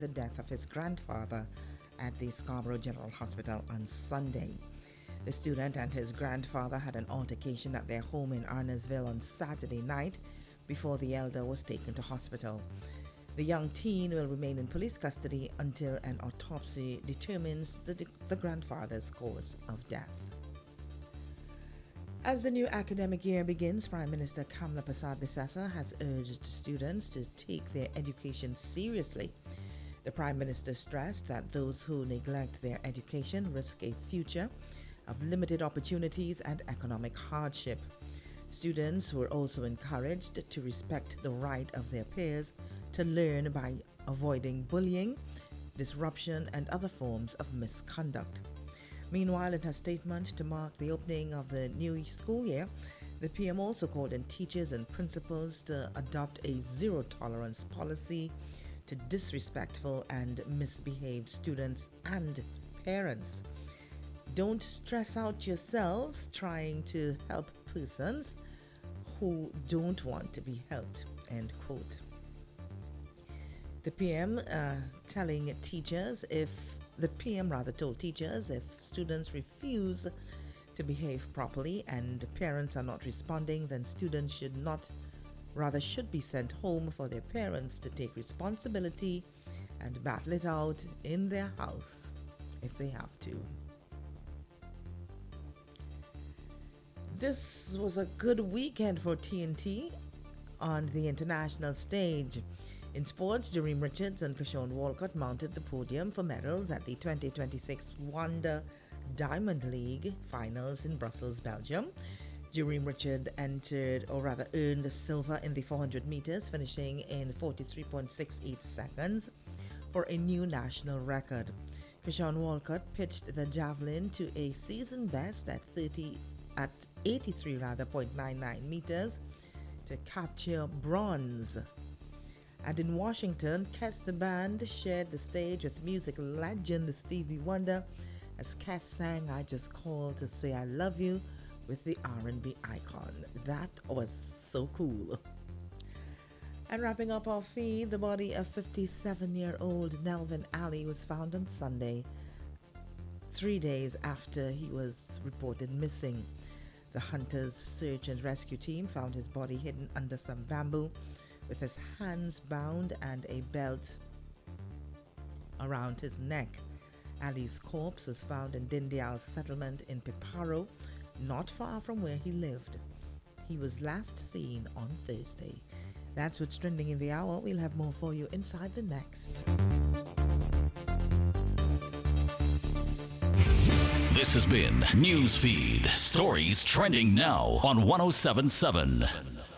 the death of his grandfather at the Scarborough General Hospital on Sunday. The student and his grandfather had an altercation at their home in Arnersville on Saturday night before the elder was taken to hospital. The young teen will remain in police custody until an autopsy determines the grandfather's cause of death. As the new academic year begins, Prime Minister Kamla Persad-Bissessar has urged students to take their education seriously. The Prime Minister stressed that those who neglect their education risk a future of limited opportunities and economic hardship. Students were also encouraged to respect the right of their peers to learn by avoiding bullying, disruption, and other forms of misconduct. Meanwhile, in her statement to mark the opening of the new school year, the PM also called on teachers and principals to adopt a zero-tolerance policy to disrespectful and misbehaved students and parents. Don't stress out yourselves trying to help persons who don't want to be helped, end quote. The PM told teachers if students refuse to behave properly and parents are not responding, then students should be sent home for their parents to take responsibility and battle it out in their house if they have to. This was a good weekend for TNT on the international stage. In sports, Jareem Richards and Kershawn Walcott mounted the podium for medals at the 2026 Wanda Diamond League finals in Brussels, Belgium. Jareem Richards earned silver in the 400 meters, finishing in 43.68 seconds for a new national record. Kershawn Walcott pitched the javelin to a season best at 83.99 meters to capture bronze. And in Washington, Kes the Band shared the stage with music legend Stevie Wonder as Kes sang "I Just Called to Say I Love You" with the R&B icon. That was so cool. And wrapping up our feed, the body of 57-year-old Nelvin Alley was found on Sunday, 3 days after he was reported missing. The Hunters Search and Rescue Team found his body hidden under some bamboo, with his hands bound and a belt around his neck. Ali's corpse was found in Dindial's settlement in Piparo, not far from where he lived. He was last seen on Thursday. That's what's trending in the hour. We'll have more for you inside the next. This has been Newsfeed, stories trending now on 107.7.